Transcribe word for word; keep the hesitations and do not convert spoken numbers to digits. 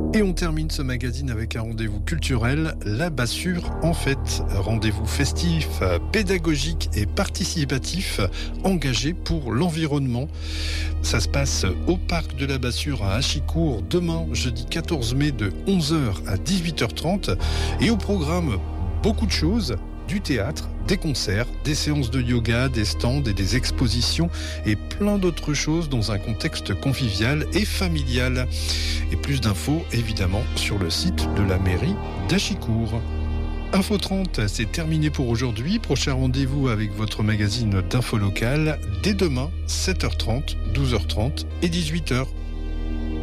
Et on termine ce magazine avec un rendez-vous culturel, la Bassure en fête. Rendez-vous festif, pédagogique et participatif, engagé pour l'environnement. Ça se passe au parc de la Bassure à Achicourt demain, jeudi quatorze mai de onze heures à dix-huit heures trente. Et au programme, beaucoup de choses. Du théâtre, des concerts, des séances de yoga, des stands et des expositions et plein d'autres choses dans un contexte convivial et familial. Et plus d'infos évidemment sur le site de la mairie d'Achicourt. Info trente, c'est terminé pour aujourd'hui. Prochain rendez-vous avec votre magazine d'info locale dès demain, sept heures trente, douze heures trente et dix-huit heures.